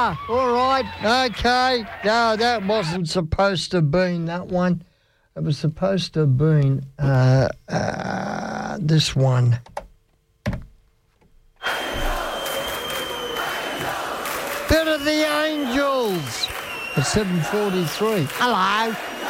All right. Okay. No, that wasn't supposed to have been that one. It was supposed to have been this one. Bit of the Angels at 7:43. Hello.